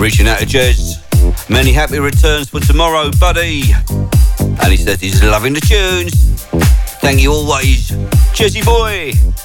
Reaching out to Jez. Many happy returns for tomorrow, buddy. And he says he's loving the tunes. Thank you always, Jezzy boy.